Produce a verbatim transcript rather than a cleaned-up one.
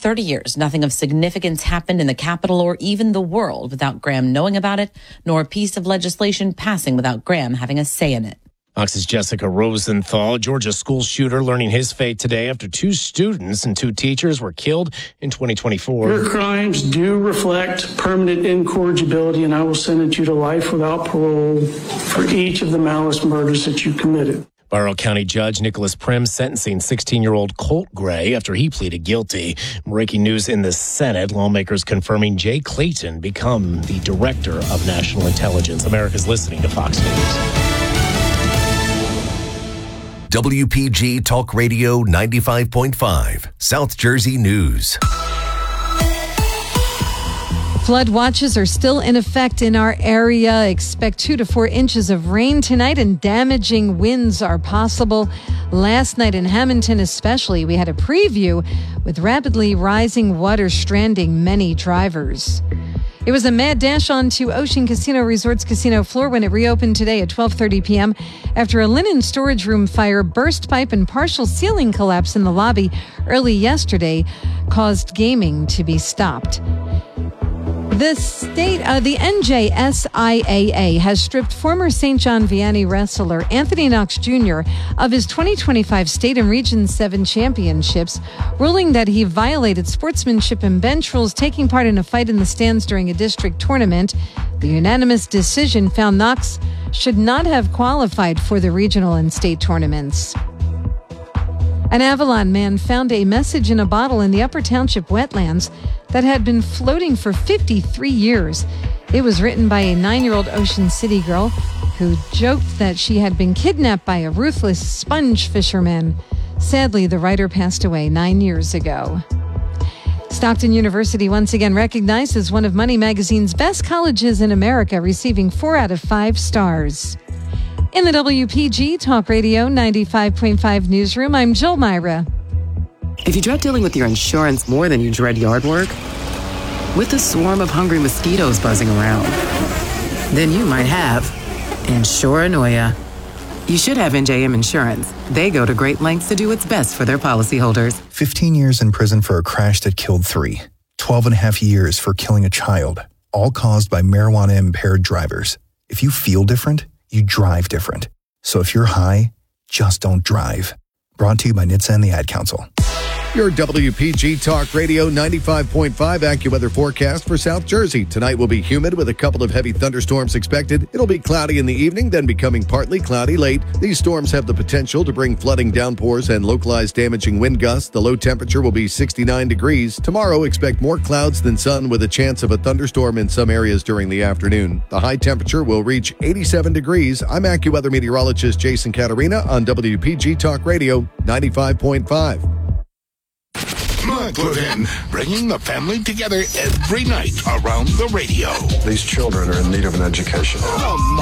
thirty years, nothing of significance happened in the Capitol or even the world without Graham knowing about it, nor a piece of legislation passing without Graham having a say in it. Fox's Jessica Rosenthal. Georgia school shooter learning his fate today after two students and two teachers were killed in twenty twenty-four. Your crimes do reflect permanent incorrigibility, and I will sentence you to life without parole for each of the malice murders that you committed. Barrow County Judge Nicholas Prim sentencing sixteen-year-old Colt Gray after he pleaded guilty. Breaking news in the Senate, lawmakers confirming Jay Clayton become the Director of National Intelligence. America's listening to Fox News. W P G Talk Radio ninety-five point five, South Jersey News. Flood watches are still in effect in our area. Expect two to four inches of rain tonight, and damaging winds are possible. Last night in Hamilton especially, we had a preview with rapidly rising water stranding many drivers. It was a mad dash onto Ocean Casino Resort's casino floor when it reopened today at twelve thirty p.m. after a linen storage room fire, burst pipe, and partial ceiling collapse in the lobby early yesterday caused gaming to be stopped. The state, uh, the N J S I A A has stripped former Saint John Vianney wrestler Anthony Knox Junior of his twenty twenty-five State and Region seven championships, ruling that he violated sportsmanship and bench rules taking part in a fight in the stands during a district tournament. The unanimous decision found Knox should not have qualified for the regional and state tournaments. An Avalon man found a message in a bottle in the Upper Township wetlands that had been floating for fifty-three years. It was written by a nine-year-old Ocean City girl who joked that she had been kidnapped by a ruthless sponge fisherman. Sadly, the writer passed away nine years ago. Stockton University once again recognized as one of Money Magazine's best colleges in America, receiving four out of five stars. In the W P G Talk Radio ninety-five point five newsroom, I'm Jill Myra. If you dread dealing with your insurance more than you dread yard work, with a swarm of hungry mosquitoes buzzing around, then you might have Insuranoia. You should have N J M Insurance. They go to great lengths to do what's best for their policyholders. fifteen years in prison for a crash that killed three. twelve and a half years for killing a child, all caused by marijuana-impaired drivers. If you feel different, you drive different. So if you're high, just don't drive. Brought to you by N H T S A and the Ad Council. Your W P G Talk Radio ninety-five point five AccuWeather forecast for South Jersey. Tonight will be humid with a couple of heavy thunderstorms expected. It'll be cloudy in the evening, then becoming partly cloudy late. These storms have the potential to bring flooding downpours and localized damaging wind gusts. The low temperature will be sixty-nine degrees. Tomorrow, expect more clouds than sun with a chance of a thunderstorm in some areas during the afternoon. The high temperature will reach eighty-seven degrees. I'm AccuWeather meteorologist Jason Caterina on W P G Talk Radio ninety-five point five. Monklevin, bringing the family together every night around the radio. These children are in need of an education.